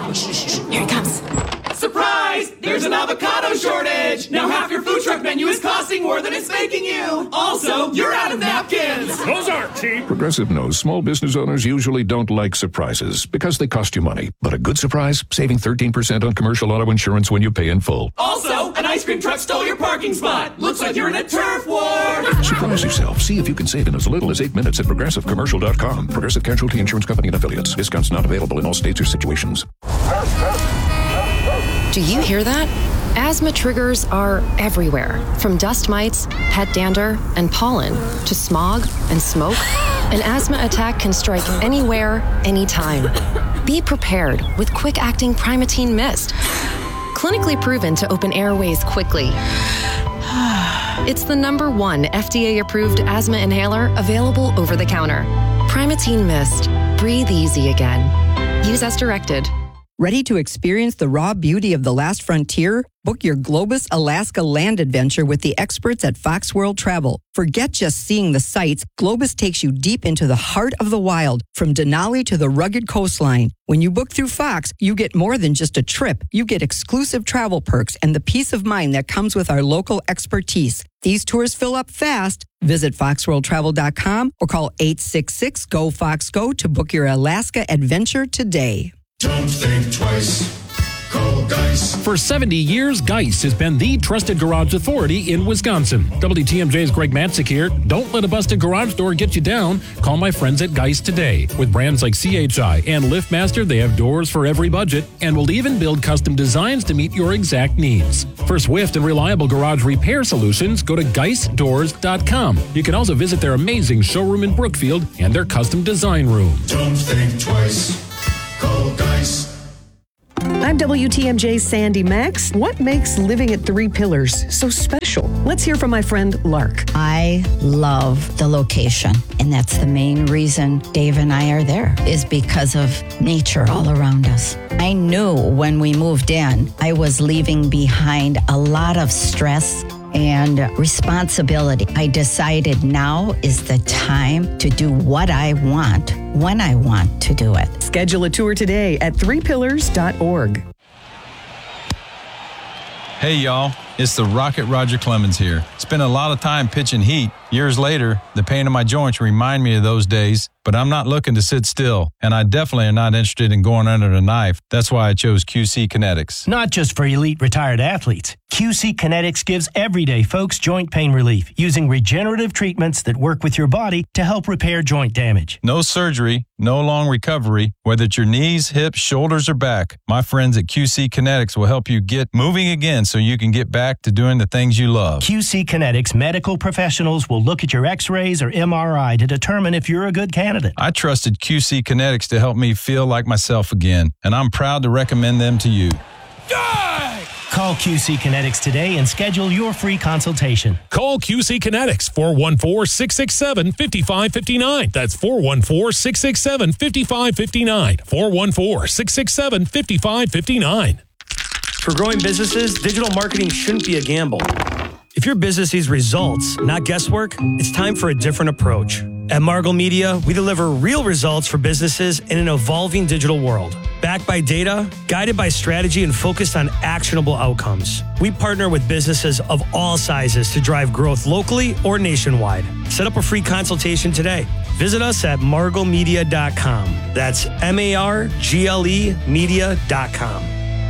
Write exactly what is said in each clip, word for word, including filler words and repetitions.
Here he comes. Surprise! There's an avocado shortage! Now half your food truck menu is costing more than it's making you! Also, you're out of napkins! Those aren't cheap! Progressive knows small business owners usually don't like surprises because they cost you money. But a good surprise, saving thirteen percent on commercial auto insurance when you pay in full. Also, an ice cream truck stole your parking spot! Looks like you're in a turf war! Surprise yourself. See if you can save in as little as eight minutes at progressive commercial dot com. Progressive Casualty Insurance Company and Affiliates. Discounts not available in all states or situations. Do you hear that? Asthma triggers are everywhere, from dust mites, pet dander, and pollen, to smog and smoke. An asthma attack can strike anywhere, anytime. Be prepared with quick-acting Primatene Mist. Clinically proven to open airways quickly. It's the number one F D A-approved asthma inhaler available over the counter. Primatene Mist. Breathe easy again. Use as directed. Ready to experience the raw beauty of the last frontier? Book your Globus Alaska land adventure with the experts at Fox World Travel. Forget just seeing the sights. Globus takes you deep into the heart of the wild, from Denali to the rugged coastline. When you book through Fox, you get more than just a trip. You get exclusive travel perks and the peace of mind that comes with our local expertise. These tours fill up fast. Visit fox world travel dot com or call eight six six, G O, Fox, Go to book your Alaska adventure today. Don't think twice. Call Geis. For seventy years, Geis has been the trusted garage authority in Wisconsin. W T M J's Greg Matzik here. Don't let a busted garage door get you down. Call my friends at Geis today. With brands like C H I and LiftMaster, they have doors for every budget and will even build custom designs to meet your exact needs. For swift and reliable garage repair solutions, go to geis doors dot com. You can also visit their amazing showroom in Brookfield and their custom design room. Don't think twice. Call Geis. I'm W T M J's Sandy Max. What makes living at Three Pillars so special? Let's hear from my friend Lark. I love the location, and that's the main reason Dave and I are there, is because of nature all around us. I knew when we moved in, I was leaving behind a lot of stress and responsibility. I decided now is the time to do what I want when I want to do it. Schedule a tour today at three pillars dot org. Hey, y'all. It's the Rocket Roger Clemens here. Spent a lot of time pitching heat. Years later, the pain in my joints remind me of those days, but I'm not looking to sit still, and I definitely am not interested in going under the knife. That's why I chose Q C Kinetics. Not just for elite retired athletes. Q C Kinetics gives everyday folks joint pain relief using regenerative treatments that work with your body to help repair joint damage. No surgery, no long recovery, whether it's your knees, hips, shoulders, or back. My friends at Q C Kinetics will help you get moving again so you can get back to doing the things you love. Q C Kinetics medical professionals will look at your x-rays or M R I to determine if you're a good candidate. I trusted Q C Kinetics to help me feel like myself again, and I'm proud to recommend them to you. Die! Call Q C Kinetics today and schedule your free consultation. Call Q C Kinetics, four one four, six six seven, five five five nine. That's four one four, six six seven, five five five nine. four one four, six six seven, five five five nine. For growing businesses, digital marketing shouldn't be a gamble. If your business needs results, not guesswork, it's time for a different approach. At Margle Media, we deliver real results for businesses in an evolving digital world. Backed by data, guided by strategy, and focused on actionable outcomes. We partner with businesses of all sizes to drive growth locally or nationwide. Set up a free consultation today. Visit us at margle media dot com. That's M A R G L E media dot com.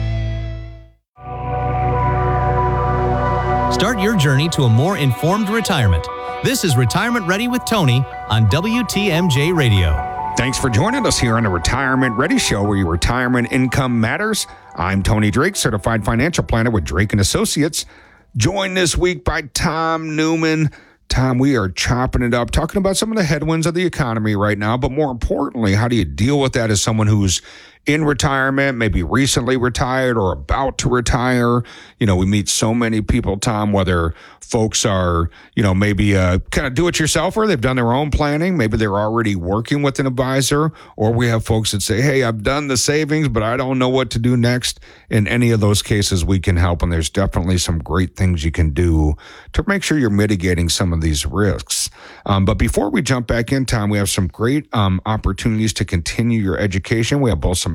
Start your journey to a more informed retirement. This is Retirement Ready with Tony on W T M J Radio. Thanks for joining us here on the Retirement Ready Show, where your retirement income matters. I'm Tony Drake, certified financial planner with Drake and Associates. Joined this week by Tom Newman. Tom, we are chopping it up, talking about some of the headwinds of the economy right now, but more importantly, how do you deal with that as someone who's in retirement, maybe recently retired or about to retire? You know, we meet so many people, Tom, whether folks are, you know, maybe uh, kind of do-it-yourselfer, they've done their own planning, maybe they're already working with an advisor, or we have folks that say, hey, I've done the savings, but I don't know what to do next. In any of those cases, we can help, and there's definitely some great things you can do to make sure you're mitigating some of these risks. Um, but before we jump back in, Tom, we have some great um, opportunities to continue your education. We have both some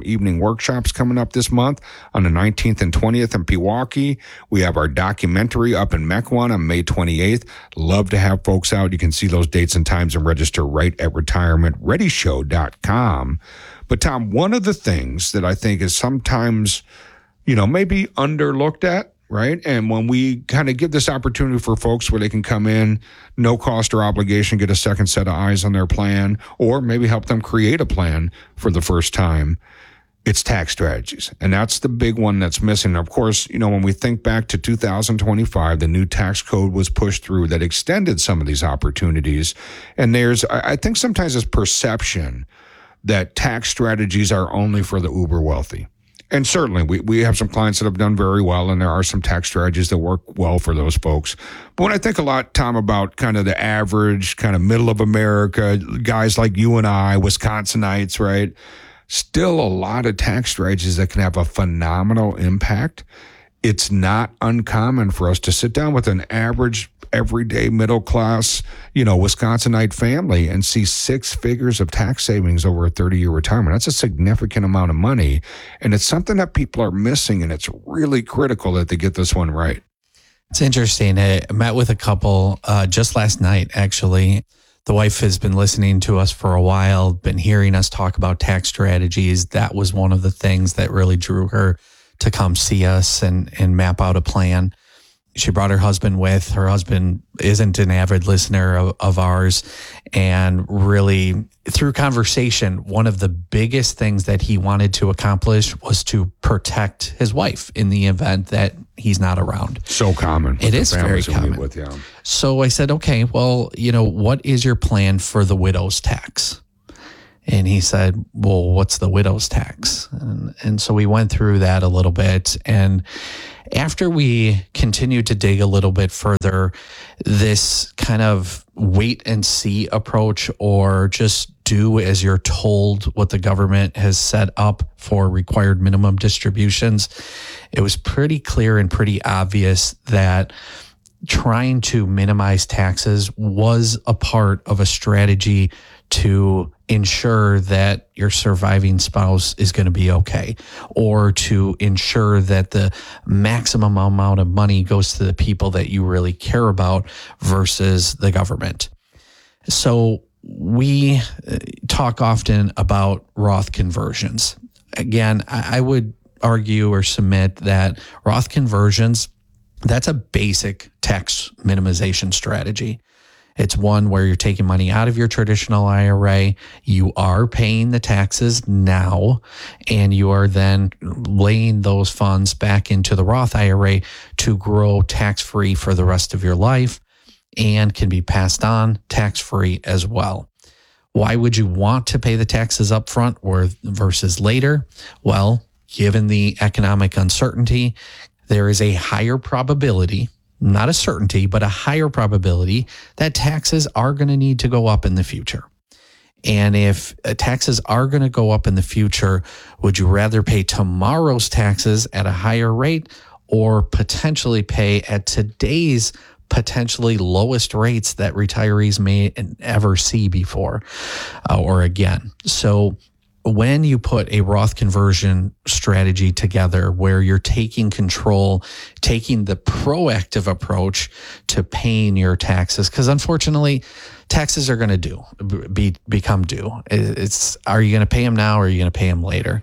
evening workshops coming up this month on the nineteenth and twentieth in Pewaukee. We have our documentary up in Mequon on May twenty-eighth. Love to have folks out. You can see those dates and times and register right at retirement ready show dot com. But Tom, one of the things that I think is sometimes, you know, maybe underlooked at, right? And when we kind of give this opportunity for folks where they can come in, no cost or obligation, get a second set of eyes on their plan, or maybe help them create a plan for the first time, it's tax strategies. And that's the big one that's missing. Of course, you know, when we think back to two thousand twenty-five, the new tax code was pushed through that extended some of these opportunities. And there's, I think sometimes this perception that tax strategies are only for the uber wealthy. And certainly we, we have some clients that have done very well, and there are some tax strategies that work well for those folks. But when I think a lot, Tom, about kind of the average, kind of middle of America, guys like you and I, Wisconsinites, right? Still a lot of tax strategies that can have a phenomenal impact. It's not uncommon for us to sit down with an average, everyday middle class, you know, Wisconsinite family and see six figures of tax savings over a thirty-year retirement. That's a significant amount of money. And it's something that people are missing, and it's really critical that they get this one right. It's interesting. I met with a couple uh, just last night, actually. The wife has been listening to us for a while, been hearing us talk about tax strategies. That was one of the things that really drew her to come see us and, and map out a plan. She brought her husband with. Her husband isn't an avid listener of, of ours. And really, through conversation, one of the biggest things that he wanted to accomplish was to protect his wife in the event that he's not around. So common. It is very common. With, yeah. So I said, okay, well, you know, what is your plan for the widow's tax? And he said, well, what's the widow's tax? And, and so we went through that a little bit. And after we continued to dig a little bit further, this kind of wait and see approach, or just do as you're told what the government has set up for required minimum distributions, it was pretty clear and pretty obvious that trying to minimize taxes was a part of a strategy to ensure that your surviving spouse is going to be okay, or to ensure that the maximum amount of money goes to the people that you really care about versus the government. So we talk often about Roth conversions. Again, I would argue or submit that Roth conversions, that's a basic tax minimization strategy. It's one where you're taking money out of your traditional I R A. You are paying the taxes now, and you are then laying those funds back into the Roth I R A to grow tax-free for the rest of your life, and can be passed on tax-free as well. Why would you want to pay the taxes up front or versus later? Well, given the economic uncertainty, there is a higher probability, not a certainty, but a higher probability that taxes are going to need to go up in the future. And if taxes are going to go up in the future, would you rather pay tomorrow's taxes at a higher rate, or potentially pay at today's potentially lowest rates that retirees may ever see before uh, or again? So when you put a Roth conversion strategy together where you're taking control, taking the proactive approach to paying your taxes, because unfortunately, taxes are going to do be become due. It's, are you going to pay them now, or are you going to pay them later?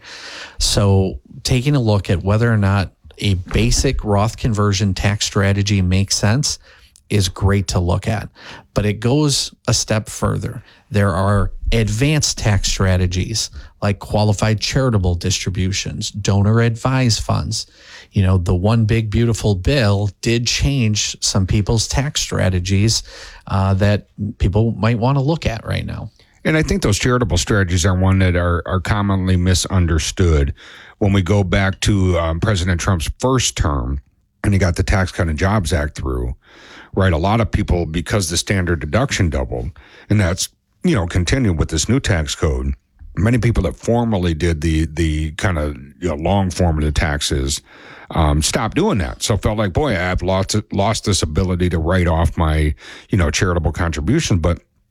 So taking a look at whether or not a basic Roth conversion tax strategy makes sense is great to look at, but it goes a step further. There are advanced tax strategies like qualified charitable distributions, donor advised funds. You know, the one big beautiful bill did change some people's tax strategies uh, that people might want to look at right now. And I think those charitable strategies are one that are, are commonly misunderstood. When we go back to um, President Trump's first term, and he got the Tax Cut and Jobs Act through, right? A lot of people, because the standard deduction doubled, and that's, you know, continued with this new tax code, many people that formerly did the the kind of, you know, long form of the taxes um, stopped doing that. So felt like, boy, I've lost lost this ability to write off my, you know, charitable contribution. But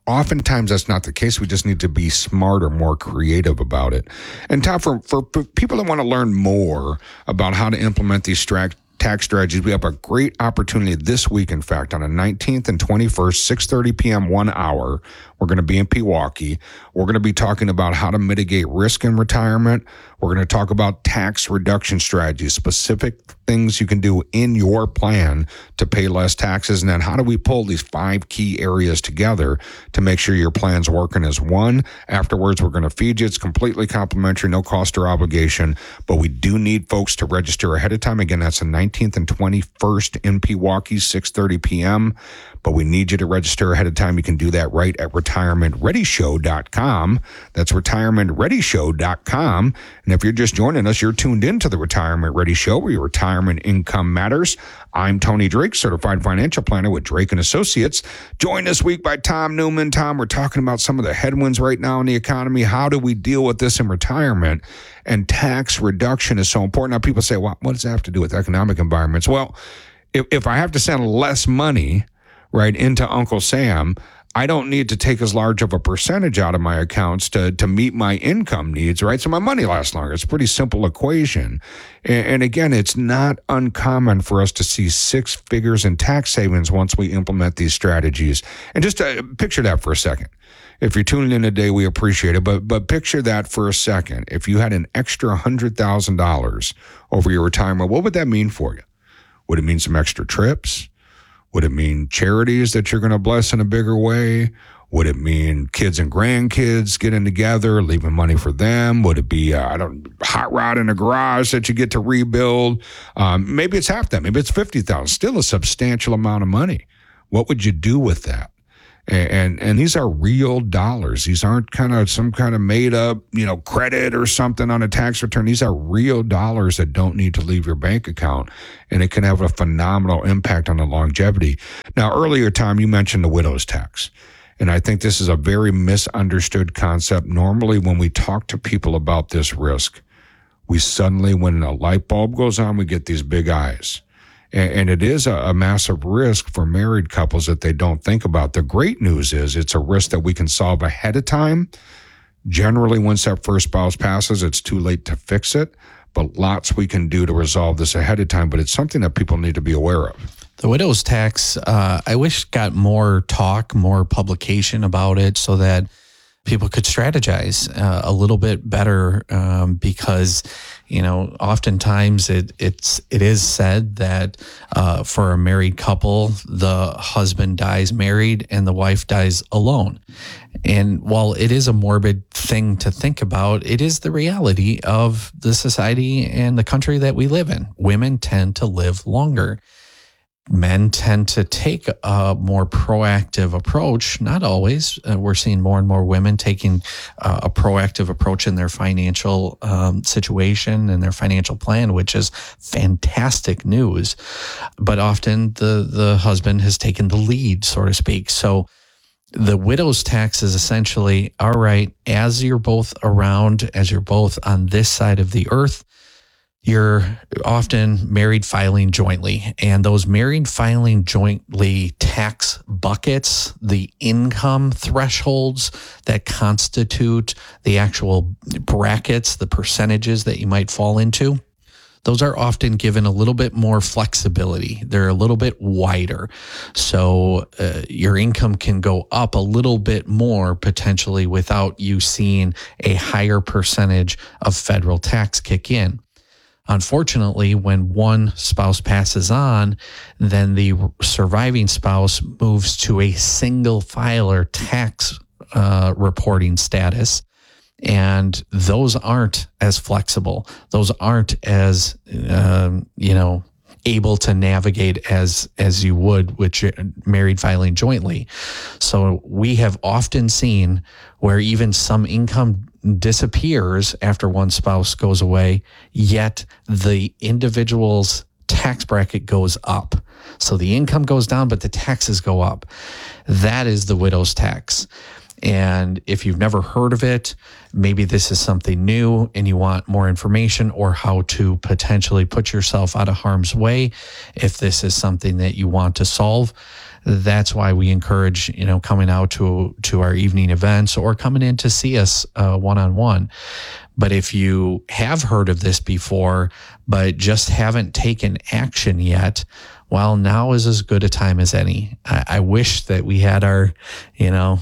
oftentimes that's not the case. We just need to be smarter, more creative about it. And Tom, for, for people that want to learn more about how to implement these strat- tax strategies, we have a great opportunity this week, in fact, on the nineteenth and twenty-first, six thirty p.m., one hour. We're going to be in Pewaukee. We're going to be talking about how to mitigate risk in retirement. We're going to talk about tax reduction strategies, specific things you can do in your plan to pay less taxes. And then how do we pull these five key areas together to make sure your plan's working as one? Afterwards, we're going to feed you. It's completely complimentary, no cost or obligation, but we do need folks to register ahead of time. Again, that's the nineteenth and twenty-first in Pewaukee, six thirty p.m., but we need you to register ahead of time. You can do that right at retirement ready show dot com. That's retirement ready show dot com. And if you're just joining us, you're tuned into the Retirement Ready Show, where your retirement income matters. I'm Tony Drake, certified financial planner with Drake and Associates. Joined this week by Tom Newman. Tom, we're talking about some of the headwinds right now in the economy. How do we deal with this in retirement? And tax reduction is so important. Now, people say, well, what does that have to do with economic environments? Well, if, if I have to send less money right into Uncle Sam, I don't need to take as large of a percentage out of my accounts to, to meet my income needs, right? So my money lasts longer. It's a pretty simple equation. And, and again, it's not uncommon for us to see six figures in tax savings once we implement these strategies. And just uh, picture that for a second. If you're tuning in today, we appreciate it. But but picture that for a second. If you had an extra one hundred thousand dollars over your retirement, what would that mean for you? Would it mean some extra trips? Would it mean charities that you're going to bless in a bigger way? Would it mean kids and grandkids getting together, leaving money for them? Would it be, uh, I don't hot rod in a garage that you get to rebuild? Um, maybe it's half that. Maybe it's fifty thousand dollars. Still a substantial amount of money. What would you do with that? And, and and these are real dollars. These aren't kind of some kind of made up, you know, credit or something on a tax return. These are real dollars that don't need to leave your bank account, and it can have a phenomenal impact on the longevity. Now, earlier, Tom, you mentioned the widow's tax, and I think this is a very misunderstood concept. Normally, when we talk to people about this risk, we suddenly, when a light bulb goes on, we get these big eyes. And it is a massive risk for married couples that they don't think about. The great news is it's a risk that we can solve ahead of time. Generally, once that first spouse passes, it's too late to fix it. But lots we can do to resolve this ahead of time. But it's something that people need to be aware of. The widow's tax, uh, I wish got more talk, more publication about it so that people could strategize uh, a little bit better um, because, you know, oftentimes it it's it is said that uh, for a married couple, the husband dies married and the wife dies alone. And while it is a morbid thing to think about, it is the reality of the society and the country that we live in. Women tend to live longer. Men tend to take a more proactive approach. Not always. Uh, we're seeing more and more women taking uh, a proactive approach in their financial um, situation and their financial plan, which is fantastic news. But often the, the husband has taken the lead, so to speak. So the widow's tax is essentially, all right, as you're both around, as you're both on this side of the earth, you're often married filing jointly, and those married filing jointly tax buckets, the income thresholds that constitute the actual brackets, the percentages that you might fall into, those are often given a little bit more flexibility. They're a little bit wider. So uh, your income can go up a little bit more potentially without you seeing a higher percentage of federal tax kick in. Unfortunately, when one spouse passes on, then the surviving spouse moves to a single filer tax uh, reporting status. And those aren't as flexible. Those aren't as, um, you know, able to navigate as as you would with married filing jointly. So we have often seen where even some income disappears after one spouse goes away, yet the individual's tax bracket goes up. So the income goes down, but the taxes go up. That is the widow's tax. And if you've never heard of it, maybe this is something new and you want more information or how to potentially put yourself out of harm's way. If this is something that you want to solve, that's why we encourage, you know, coming out to to our evening events or coming in to see us uh, one-on-one. But if you have heard of this before, but just haven't taken action yet, well, now is as good a time as any. I, I wish that we had our, you know,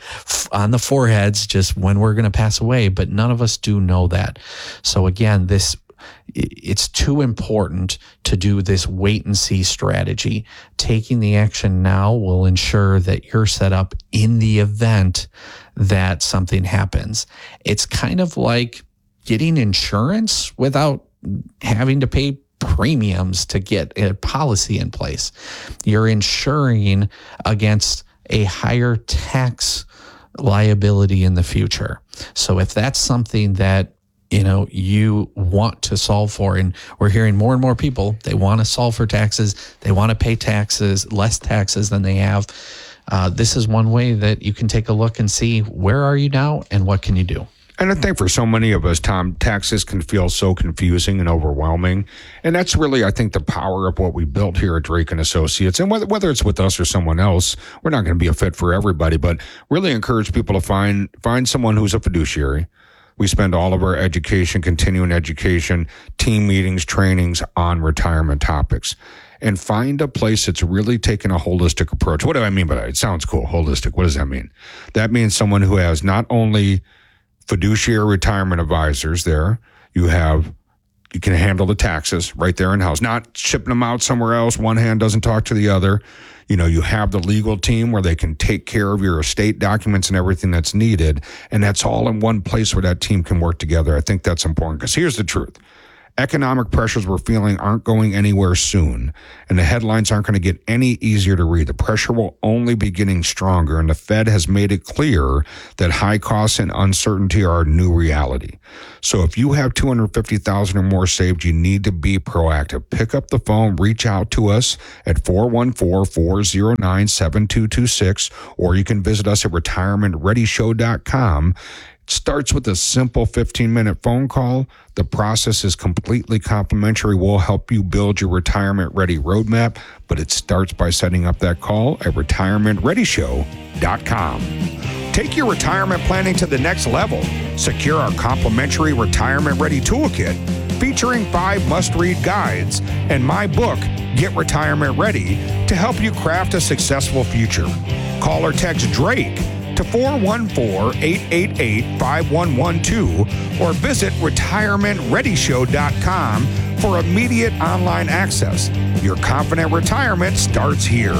on the foreheads just when we're going to pass away, but none of us do know that. So again, this, it's too important to do this wait and see strategy. Taking the action now will ensure that you're set up in the event that something happens. It's kind of like getting insurance without having to pay premiums to get a policy in place. You're insuring against a higher tax liability in the future. So if that's something that, you know, you want to solve for, and we're hearing more and more people, they want to solve for taxes, they want to pay taxes, less taxes than they have. Uh, this is one way that you can take a look and see where are you now and what can you do. And I think for so many of us, Tom, taxes can feel so confusing and overwhelming. And that's really, I think, the power of what we built here at Drake and Associates. And whether, whether it's with us or someone else, we're not going to be a fit for everybody, but really encourage people to find find someone who's a fiduciary. We spend all of our education, continuing education, team meetings, trainings on retirement topics. And find a place that's really taking a holistic approach. What do I mean by that? It sounds cool, holistic. What does that mean? That means someone who has not only fiduciary retirement advisors there, you have, you can handle the taxes right there in house, not shipping them out somewhere else. One hand doesn't talk to the other. You know, you have the legal team where they can take care of your estate documents and everything that's needed. And that's all in one place where that team can work together. I think that's important because here's the truth. Economic pressures we're feeling aren't going anywhere soon, and the headlines aren't going to get any easier to read. The pressure will only be getting stronger, and the Fed has made it clear that high costs and uncertainty are a new reality. So if you have two hundred fifty thousand dollars or more saved, you need to be proactive. Pick up the phone, reach out to us at four one four, four zero nine, seven two two six, or you can visit us at retirement ready show dot com. It starts with a simple fifteen-minute phone call. The process is completely complimentary. We'll help you build your retirement-ready roadmap, but it starts by setting up that call at retirement ready show dot com. Take your retirement planning to the next level. Secure our complimentary Retirement Ready Toolkit featuring five must-read guides and my book, Get Retirement Ready, to help you craft a successful future. Call or text Drake to four one four, eight eight eight, five one one two or visit retirement ready show dot com for immediate online access. Your confident retirement starts here.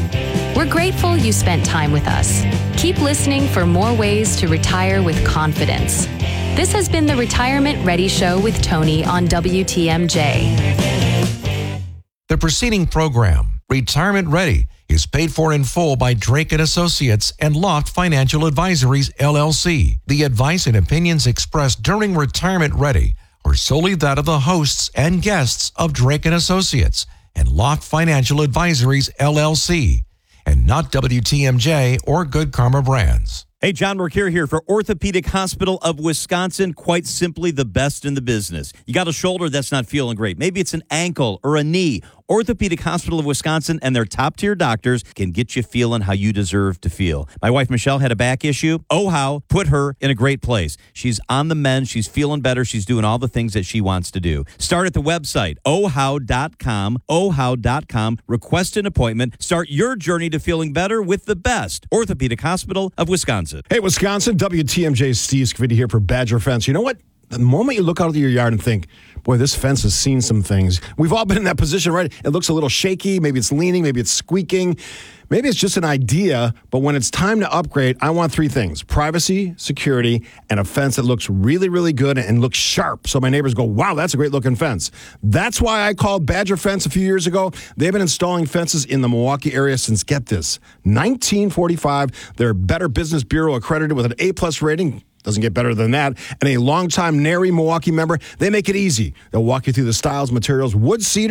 We're grateful you spent time with us. Keep listening for more ways to retire with confidence. This has been the Retirement Ready Show with Tony on W T M J. The preceding program, Retirement Ready, is paid for in full by Drake and Associates and Loft Financial Advisories, L L C. The advice and opinions expressed during Retirement Ready are solely that of the hosts and guests of Drake and Associates and Loft Financial Advisories, L L C, and not W T M J or Good Karma Brands. Hey, John Mercure here for Orthopedic Hospital of Wisconsin, quite simply the best in the business. You got a shoulder that's not feeling great. Maybe it's an ankle or a knee. Orthopedic Hospital of Wisconsin and their top-tier doctors can get you feeling how you deserve to feel. My wife, Michelle, had a back issue. Oh, how put her in a great place. She's on the mend. She's feeling better. She's doing all the things that she wants to do. Start at the website, oh how dot com, oh how dot com. Request an appointment. Start your journey to feeling better with the best. Orthopedic Hospital of Wisconsin. Hey, Wisconsin, W T M J's Steve Scavidi here for Badger Fence. You know what? The moment you look out of your yard and think, boy, this fence has seen some things. We've all been in that position, right? It looks a little shaky. Maybe it's leaning. Maybe it's squeaking. Maybe it's just an idea. But when it's time to upgrade, I want three things: privacy, security, and a fence that looks really, really good and looks sharp. So my neighbors go, wow, that's a great looking fence. That's why I called Badger Fence a few years ago. They've been installing fences in the Milwaukee area since, get this, nineteen forty-five. They're Better Business Bureau accredited with an A-plus rating. Doesn't get better than that. And a longtime N A R I Milwaukee member. They make it easy. They'll walk you through the styles, materials, wood, cedar,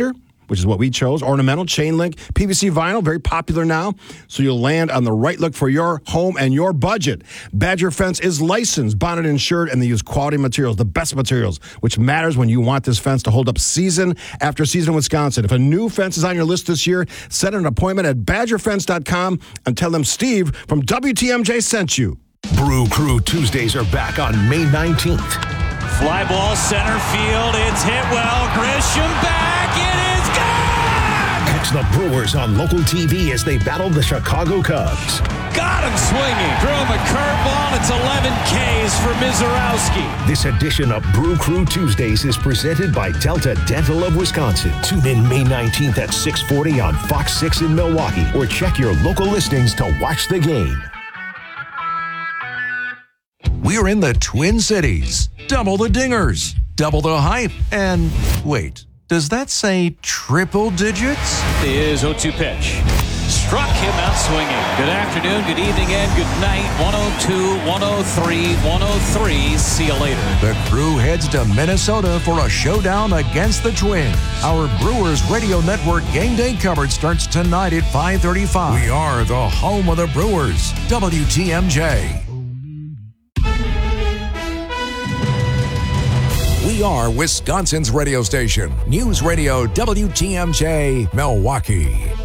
which is what we chose. Ornamental, chain link, P V C vinyl, very popular now. So you'll land on the right look for your home and your budget. Badger Fence is licensed, bonded, insured, and they use quality materials, the best materials, which matters when you want this fence to hold up season after season in Wisconsin. If a new fence is on your list this year, set an appointment at badger fence dot com and tell them Steve from W T M J sent you. Brew Crew Tuesdays are back on May nineteenth. Fly ball center field. It's hit well. Grisham back. It is gone! Catch the Brewers on local T V as they battle the Chicago Cubs. Got him swinging. Threw him a curveball. It's eleven Ks for Mizorowski. This edition of Brew Crew Tuesdays is presented by Delta Dental of Wisconsin. Tune in May nineteenth at six forty on Fox six in Milwaukee or check your local listings to watch the game. We're in the Twin Cities. Double the dingers, double the hype, and wait, does that say triple digits? Is oh two pitch. Struck him out swinging. Good afternoon, good evening, and good night. one oh two, one oh three, one oh three. See you later. The crew heads to Minnesota for a showdown against the Twins. Our Brewers Radio Network game day coverage starts tonight at five thirty-five. We are the home of the Brewers, W T M J. We are Wisconsin's radio station, News Radio W T M J, Milwaukee.